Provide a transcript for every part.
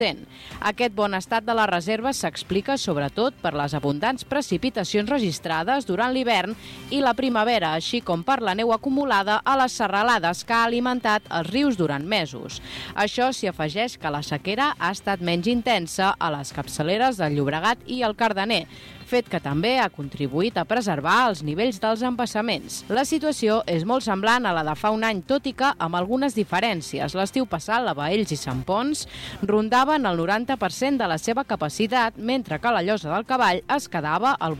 Aquest bon estat de les reserves s'explica sobretot per les abundants precipitacions registrades durant l'hivern i la primavera, així com per la neu acumulada a les serralades que ha alimentat els rius durant mesos. Això s'hi afegeix que la sequera ha estat menys intensa a les capçaleres del Llobregat i el Cardener, fet que també ha contribuït a preservar els nivells dels embassaments. La situació és molt semblant a la de fa un any, tot i que amb algunes diferències. L'estiu passat, la Baells i Sant Ponç rondaven el 90% de la seva capacitat, mentre que la Llosa del Cavall es quedava al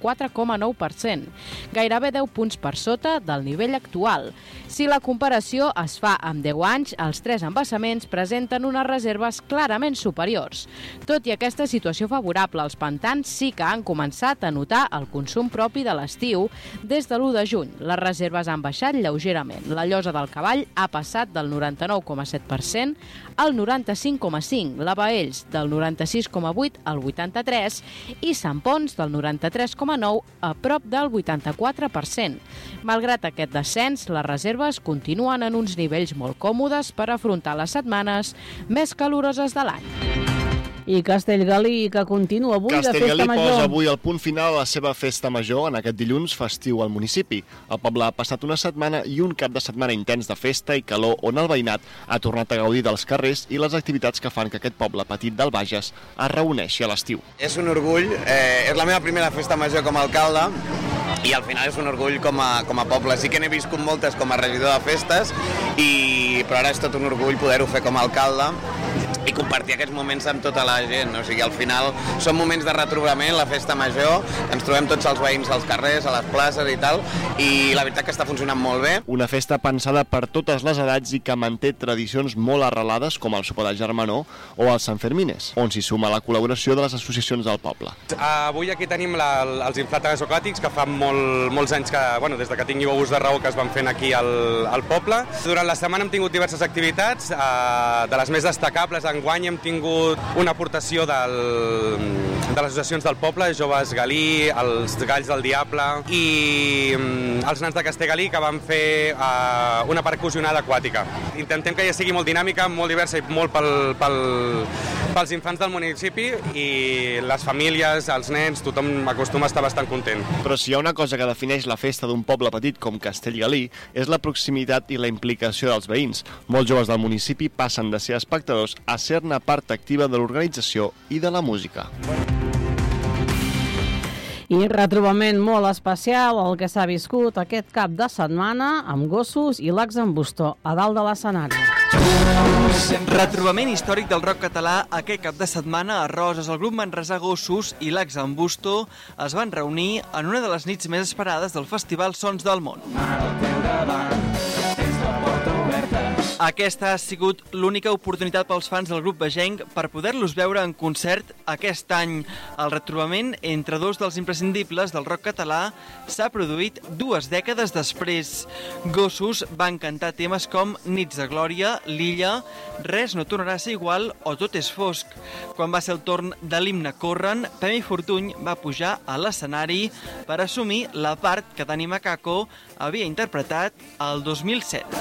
84,9%, gairebé 10 punts per sota del nivell actual. Si la comparació es fa amb 10 anys, els 3 embassaments presenten unes reserves clarament superiors. Tot i aquesta situació favorable, els pantans sí que han començat a notar el consum propi de l'estiu des de l'1 de juny. Les reserves han baixat lleugerament. La Llosa del Cavall ha passat del 99,7% al 95,5%, la Baells del 96,8% al 83% i Sant Ponç del 93,9% a prop del 84%. Malgrat aquest descens, les reserves continuen en uns nivells molt còmodes per afrontar les setmanes més caloroses de l'any. I Castellgalí, que continua avui de festa major. Castellgalí posa avui el punt final a la seva festa major en aquest dilluns festiu al municipi. El poble ha passat una setmana i un cap de setmana intens de festa i calor on el veïnat ha tornat a gaudir dels carrers i les activitats que fan que aquest poble petit del Bages es reuneixi a l'estiu. És un orgull, és la meva primera festa major com a alcalde i al final és un orgull com a poble. Sí que n'he viscut moltes com a regidor de festes, però ara és tot un orgull poder-ho fer com a alcalde i compartir aquests moments amb tota la gent. O sigui, al final són moments de retrobament, la festa major, ens trobem tots els veïns als carrers, a les places i tal, i la veritat que està funcionant molt bé. Una festa pensada per totes les edats i que manté tradicions molt arrelades com el sopar de germanor o els Sanfermines, on s'hi suma la col·laboració de les associacions del poble. Avui aquí tenim els inflates aquàtics que fa molts anys que, des de que tinc ús de raó, que es van fent aquí al poble. Durant la setmana hem tingut diverses activitats, de les més destacables enguany hem tingut una aportació de les associacions del poble, Joves Galí, els Galls del Diable i els Nans de Castellgalí, que van fer una percussionada aquàtica. Intentem que ja sigui molt dinàmica, molt diversa i molt pels infants del municipi, i les famílies, els nens, tothom acostuma a estar bastant content. Però si hi ha una cosa que defineix la festa d'un poble petit com Castellgalí és la proximitat i la implicació dels veïns. Molts joves del municipi passen de ser espectadors a ser-ne part activa de l'organització i de la música. I retrobament molt especial el que s'ha viscut aquest cap de setmana amb Gossos i Lacs en Bustó a dalt de l'escenari. Retrobament històric del rock català aquest cap de setmana a Roses. El grup manresà Gossos i Lacs en Bustó es van reunir en una de les nits més esperades del Festival Sons del Món. Aquesta ha sigut l'única oportunitat pels fans del grup vegenc per poder-los veure en concert aquest any. El retrobament entre dos dels imprescindibles del rock català s'ha produït 2 dècades després. Gossos van cantar temes com Nits de Glòria, L'Illa, Res no tornarà a ser igual o Tot és fosc. Quan va ser el torn de l'himne Corren, Pemi Fortuny va pujar a l'escenari per assumir la part que Dani Macaco havia interpretat el 2007.